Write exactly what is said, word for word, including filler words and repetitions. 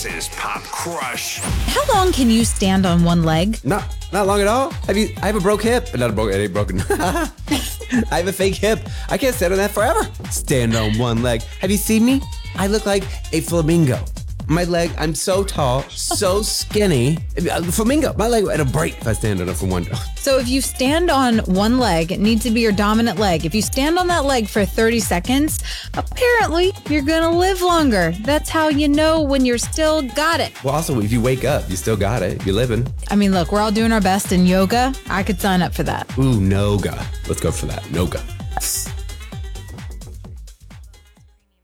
This is Pop Crush. How long can you stand on one leg? Not not long at all. Have you? I have a broke hip. Not a broke. It ain't broken. I have a fake hip. I can't stand on that forever. Stand on one leg. Have you seen me? I look like a flamingo. My leg, I'm so tall, so skinny. Flamingo, my leg would break if I stand on it for one. So if you stand on one leg, it needs to be your dominant leg. If you stand on that leg for thirty seconds, apparently you're gonna live longer. That's how you know when you're still got it. Well, also, if you wake up, you still got it. You're living. I mean, look, we're all doing our best in yoga. I could sign up for that. Ooh, Noga. Let's go for that. Noga.